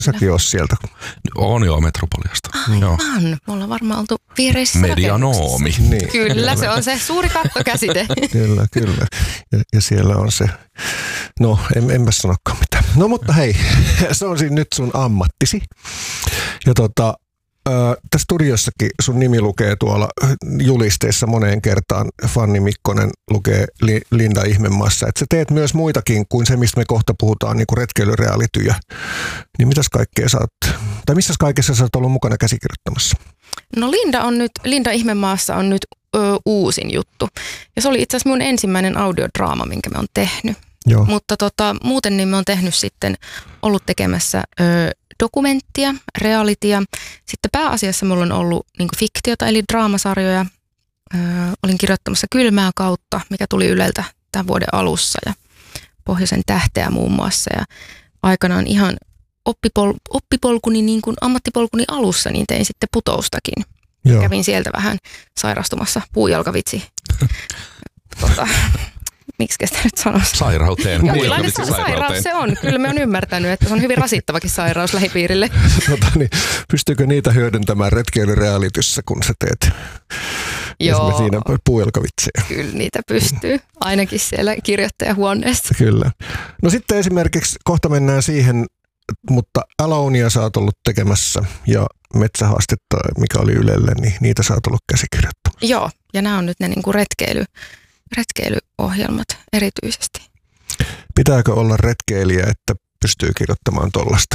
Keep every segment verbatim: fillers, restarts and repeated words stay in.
säkin oot sieltä? On joo, Metropoliasta. Aivan, me ollaan varmaan oltu viereisissä Medianoomi. Niin. Kyllä, se on se suuri kattokäsite. Kyllä, kyllä. Ja, ja siellä on se, no en, enpä sanokaan mitään. No mutta hei, se on siinä nyt sun ammattisi. Ja tota, tässä studiossakin sun nimi lukee tuolla julisteissa moneen kertaan. Fanni Mikkonen lukee Li, Linda Ihmemaassa. Että sä teet myös muitakin kuin se, mistä me kohta puhutaan, niin kuin retkeilyrealityjä. Niin mitäs kaikkea sä oot, tai missä kaikessa sä oot ollut mukana käsikirjoittamassa? No Linda on nyt, Linda Ihmemaassa on nyt ö, uusin juttu. Ja se oli itse asiassa mun ensimmäinen audiodraama, minkä me on tehnyt. Joo. Mutta tota, muuten niin me on tehnyt sitten, ollut tekemässä ö, dokumenttia, realitya. Sitten pääasiassa mulla on ollut niin kuin fiktiota, eli draamasarjoja. Ö, olin kirjoittamassa Kylmää kautta, mikä tuli Yleltä tämän vuoden alussa, ja Pohjoisen tähteä muun muassa. Ja aikanaan ihan oppipol, oppipolkuni, niin kuin ammattipolkuni alussa, niin tein sitten Putoustakin. Joo. Kävin sieltä vähän sairastumassa, puujalkavitsi. tota, miksi sitä nyt sanoisi? Sairauteen. Jonkinlainen sa- sairaus se on. Kyllä me on ymmärtänyt, että se on hyvin rasittavakin sairaus lähipiirille. Tota, niin, pystyykö niitä hyödyntämään retkeilyrealityssä, kun sä teet Joo, siinä puujalkavitsejä? Kyllä niitä pystyy, ainakin siellä kirjoittajahuoneessa. Kyllä. No sitten esimerkiksi kohta mennään siihen, mutta Alonea sä oot ollut tekemässä ja Metsähaastetta, mikä oli Ylelle, niin niitä sä oot ollut käsikirjoittamassa. Joo, ja nämä on nyt ne niinku retkeily, retkeilyohjelmat erityisesti. Pitääkö olla retkeilijä, että pystyy kirjoittamaan tollasta?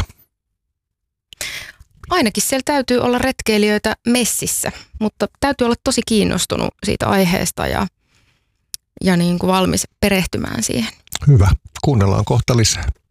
Ainakin siellä täytyy olla retkeilijöitä messissä, mutta täytyy olla tosi kiinnostunut siitä aiheesta ja, ja niin kuin valmis perehtymään siihen. Hyvä. Kuunnellaan kohta lisää.